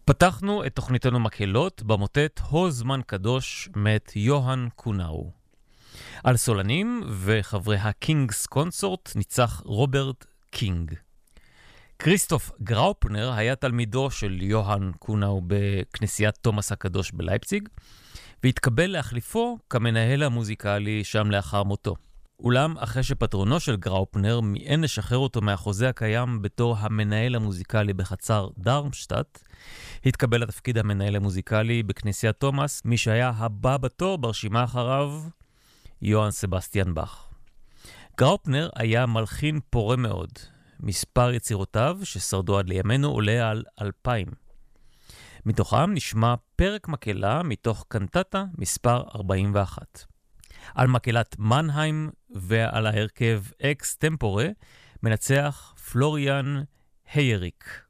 פתחנו את תוכניתנו מקהלות במוטט הו זמן קדוש מאת יוהאן קונאו. על סולנים וחברי הקינגס קונסורט ניצח רוברט קינג. כריסטוף גראופנר היה תלמידו של יוהאן קונאו בכנסיית תומאס הקדוש בלייפציג, והתקבל להחליפו כמנהל המוזיקלי שם לאחר מותו. אולם אחרי שפטרונו של גראופנר מיען לשחרר אותו מהחוזה הקיים בתור המנהל המוזיקלי בחצר דרמשטט, התקבל לתפקיד המנהל המוזיקלי בכנסיית תומאס, מי שהיה הבא בתור ברשימה אחריו, יוהאן סבסטיאן באך. גראופנר היה מלחין פורה מאוד. מספר יצירותיו ששרדו עד לימינו עולה על 2,000. מתוכם נשמע פרק מקהלה מתוך קנטטה מספר 41. על מקהלת מנהיים ועל ההרכב אקס טמפורה מנצח פלוריאן הייריק.